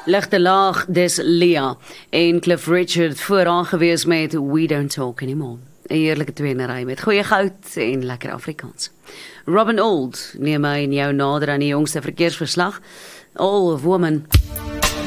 Ligte laag, dis Leah en Cliff Richard vooraan gewees met We Don't Talk Anymore. 'n Heerlike tweenery met goeie goud en lekker Afrikaans. Robin Ould neem my en jou nader aan die jongste verkeersverslag. All Woman.